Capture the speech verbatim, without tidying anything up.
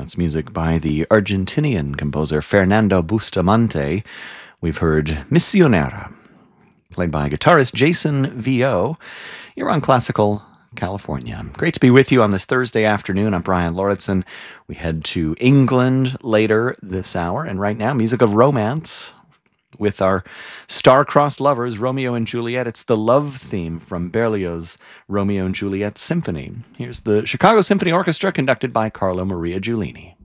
That's music by the Argentinian composer Fernando Bustamante. We've heard Misionera, played by guitarist Jason Vio. You're on Classical California. Great to be with you on this Thursday afternoon. I'm Brian Lauritsen. We head to England later this hour, and right now, music of romance with our star-crossed lovers, Romeo and Juliet. It's the love theme from Berlioz' Romeo and Juliet Symphony. Here's the Chicago Symphony Orchestra, conducted by Carlo Maria Giulini.